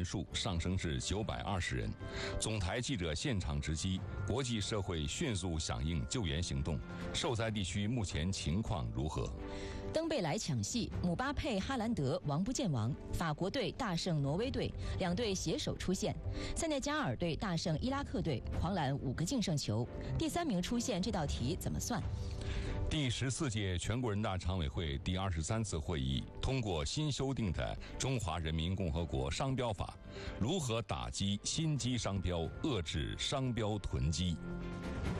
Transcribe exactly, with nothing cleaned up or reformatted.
数上升至九百二十人。总台记者现场直击，国际社会迅速响应救援行动。受灾地区目前情况如何？ 登贝莱抢戏，姆巴佩、哈兰德王不见王，法国队大胜挪威队，两队携手出线。塞内加尔队大胜伊拉克队，狂揽五个净胜球。第三名出线，这道题怎么算？ 第十四届全国人大常委会第二十三次会议通过新修订的《中华人民共和国商标法》，如何打击心机商标，遏制商标囤积？